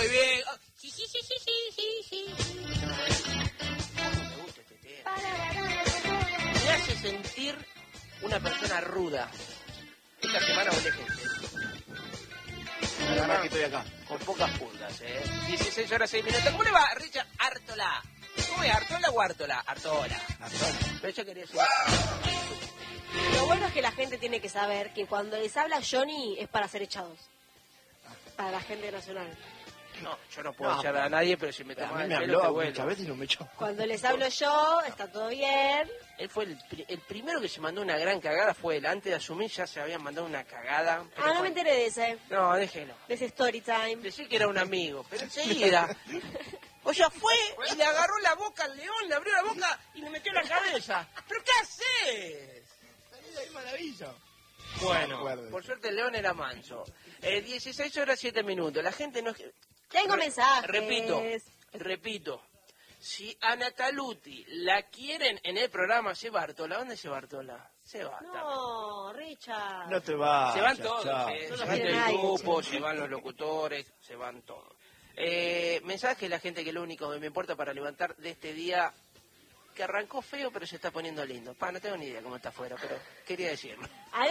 Muy bien. Sí. Me gusta este tema. Me hace sentir una persona ruda. Esta semana volé gente. La verdad que estoy acá. Con pocas puntas, 16 horas 6 minutos. ¿Cómo le va, Richard Artola? ¿Cómo es, Artola o Artola? Artola. Pero yo quería decir... Lo bueno es que la gente tiene que saber que cuando les habla Johnny es para ser echados. Para la gente nacional. No, yo no puedo echar a nadie, pero si me A tomas mí el me pelo, te habló vuelo. muchas veces y no me echó. Cuando les hablo yo, está todo bien. Él fue el primero que se mandó una gran cagada, fue él. Antes de asumir ya se habían mandado una cagada. No me enteré de ese. No, déjelo. De ese story time. Decí que era un amigo, pero enseguida. O sea, fue y le agarró la boca al león, le abrió la boca y le metió la cabeza. ¿Pero qué haces? ¡Qué maravilla! Bueno, Acuérdate. por suerte el león era manso. 16 horas 7 minutos. La gente no... Tengo mensajes. Repito. Si a Nataluti la quieren en el programa, se Bartola. ¿Dónde se Bartola? Se va. No, Richard. No te va. Se van todos, No se los van quiere del nadie, grupo, che. se van los locutores, se van todos. Mensaje a la gente que lo único que me importa para levantar de este día, que arrancó feo pero se está poniendo lindo. No tengo ni idea cómo está afuera, pero quería decirlo. Al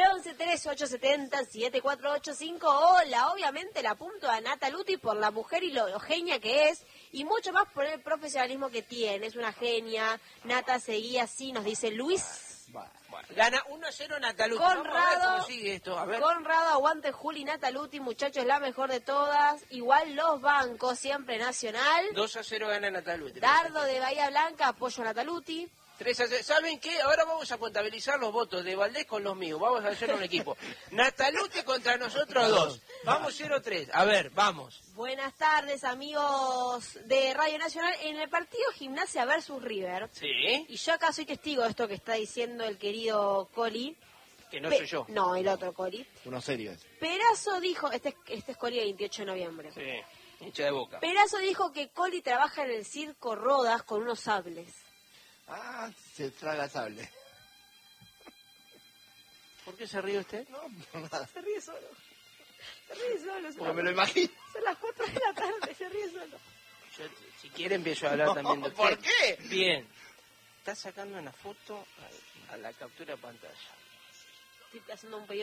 11-3870-7485. Hola, obviamente la apunto a Nataluti por la mujer y lo genia que es. Y mucho más por el profesionalismo que tiene. Es una genia. Nata seguía así, nos dice Luis. Bueno, gana 1-0 Nataluti. Vamos a ver Conrado, cómo sigue esto. A ver. Conrado, aguante Juli Nataluti, muchachos, la mejor de todas. Igual los bancos, siempre Nacional. 2-0 gana Nataluti. Dardo de Bahía Blanca, apoyo a Nataluti. 3-0. ¿Saben qué? Ahora vamos a contabilizar los votos de Valdés con los míos. Vamos a hacer un equipo. Nataluti contra nosotros dos. Vamos 0-3. A ver, vamos. Buenas tardes, amigos de Radio Nacional. En el partido Gimnasia versus River. Sí. Y yo acá soy testigo de esto que está diciendo el querido Coli. Que no soy yo. No, el otro Coli. Uno serio es. Perazo dijo, este es Coli del 28 de noviembre. Sí. Hincha de Boca. Perazo dijo que Coli trabaja en el circo Rodas con unos sables. Ah, se traga sable. ¿Por qué se ríe usted? No, nada. Se ríe solo. Se ríe solo. Porque me lo imagino. Son las 4 de la tarde, se ríe solo. Yo, si quiere empiezo a hablar también de usted. ¿Por qué? Bien. Está sacando una foto a la captura de pantalla. Estoy haciendo un pedido.